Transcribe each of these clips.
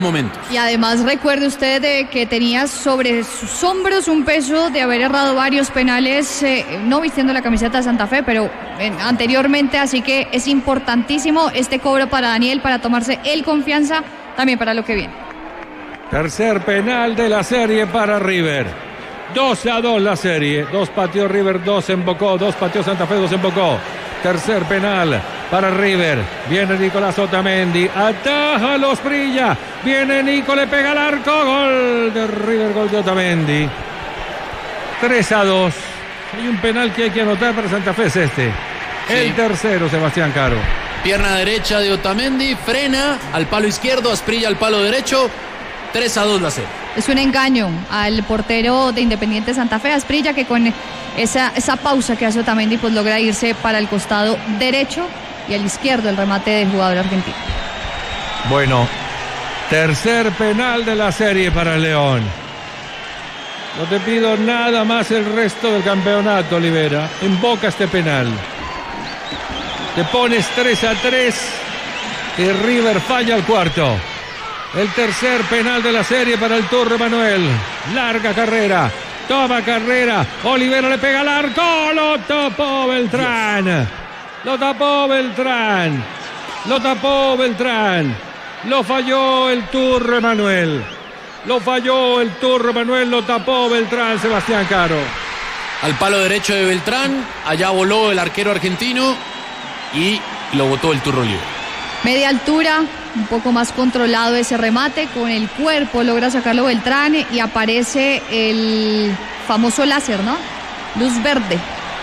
momentos. Y además recuerde usted que tenía sobre sus hombros un peso de haber errado varios penales, no vistiendo la camiseta de Santa Fe, pero anteriormente, así que es importantísimo este cobro para Daniel, para tomarse el confianza también para lo que viene. Tercer penal de la serie para River. 2-2 la serie. 2 pateó River, 2 embocó. 2 pateó Santa Fe, 2 embocó. Tercer penal para River. Viene Nicolás Otamendi. Ataja a los Brilla. Viene Nico, le pega al arco. Gol de River, gol de Otamendi. 3-2. Hay un penal que hay que anotar para Santa Fe, es este. Sí. El tercero, Sebastián Caro. Pierna derecha de Otamendi. Frena al palo izquierdo. Asprilla al palo derecho. 3-2 la serie. Es un engaño al portero de Independiente Santa Fe, Asprilla, que con esa pausa que hace Otamendi pues logra irse para el costado derecho y al izquierdo el remate del jugador argentino. Bueno, tercer penal de la serie para el León. No te pido nada más el resto del campeonato, Olivera. Invoca este penal. Te pones 3-3 y River falla el cuarto. El tercer penal de la serie para el Turro Manuel. Larga carrera. Toma carrera. Olivera le pega al arco. Lo tapó Beltrán. Lo tapó Beltrán. Lo tapó Beltrán. Lo falló el Turro Manuel. Lo falló el Turro Manuel. Lo tapó Beltrán, Sebastián Caro. Al palo derecho de Beltrán. Allá voló el arquero argentino y lo botó el Turro libre. Media altura, un poco más controlado ese remate, con el cuerpo logra sacarlo Beltrán y aparece el famoso láser, ¿no? Luz verde.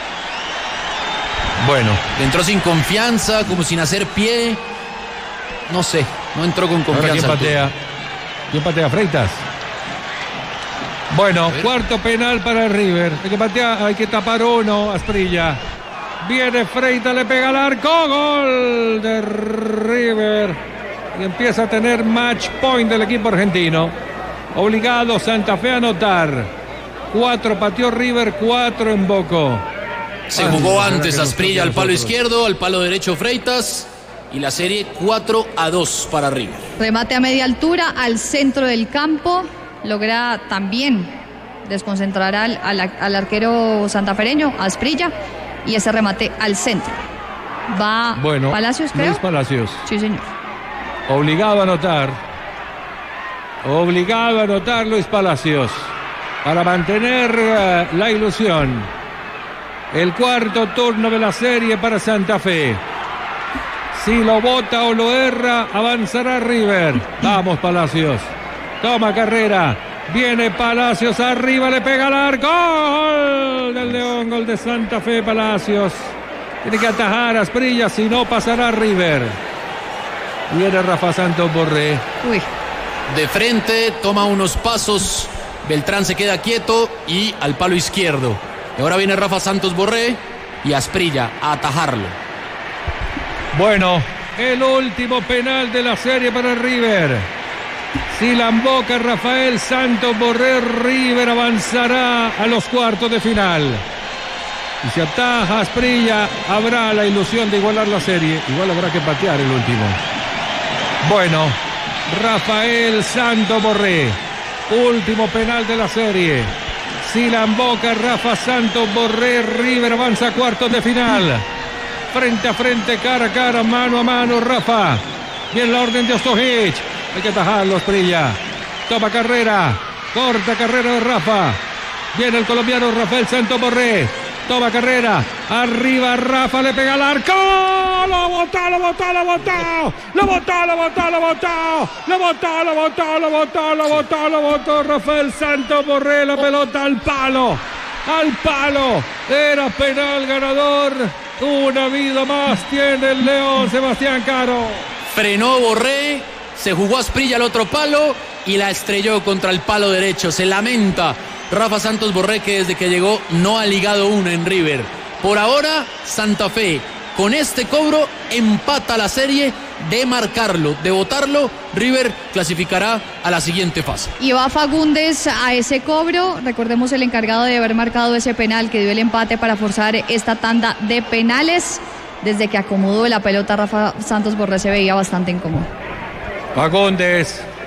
Bueno, entró sin confianza, como sin hacer pie. No sé, no entró con confianza. Ahora, ¿quién patea? Freitas. Bueno, cuarto penal para River. Hay que tapar uno, Asprilla. Viene Freitas, le pega al arco. Gol de River. Y empieza a tener match point del equipo argentino. Obligado Santa Fe a anotar. 4 pateó River, 4 embocó. Se jugó antes Asprilla al palo izquierdo, al palo derecho Freitas. Y la serie 4-2 para River. Remate a media altura al centro del campo. Logra también desconcentrar al arquero santafereño, Asprilla. Y ese remate al centro. Va Palacios, creo. Luis Palacios. Sí, señor. Obligado a anotar. Obligado a anotar Luis Palacios. Para mantener la ilusión. El cuarto turno de la serie para Santa Fe. Si lo bota o lo erra, avanzará River. Vamos, Palacios. Toma carrera. Viene Palacios arriba, le pega al arco. Gol del León, gol de Santa Fe, Palacios. Tiene que atajar a Asprilla, si no pasará River. Viene Rafa Santos Borré. Uy. De frente, toma unos pasos. Beltrán se queda quieto y al palo izquierdo. Y ahora viene Rafa Santos Borré y Asprilla a atajarlo. Bueno, el último penal de la serie para River. Si la emboca Rafael Santos Borré, River avanzará a los cuartos de final. Y si ataja Asprilla, habrá la ilusión de igualar la serie. Igual habrá que patear el último. Bueno, Rafael Santos Borré, último penal de la serie. Si la emboca Rafa Santos Borré, River avanza a cuartos de final. Frente a frente, cara a cara, mano a mano, Rafa. Bien la orden de Ostojic. Hay que atajarlo, Asprilla. Toma carrera. Corta carrera de Rafa. Viene el colombiano Rafael Santos Borré. Toma carrera. Arriba Rafa, le pega al arco. Lo botó. Lo botó Rafael Santos Borré. La pelota al palo. Era penal ganador. Una vida más tiene el León, Sebastián Caro. Frenó Borré, se jugó Asprilla al otro palo y la estrelló contra el palo derecho. Se lamenta Rafa Santos Borré, que desde que llegó no ha ligado una en River. Por ahora, Santa Fe, con este cobro, empata la serie. De marcarlo, de votarlo, River clasificará a la siguiente fase. Y va Fagundes a ese cobro. Recordemos el encargado de haber marcado ese penal que dio el empate para forzar esta tanda de penales. Desde que acomodó la pelota, Rafa Santos Borré se veía bastante incómodo. Fagundes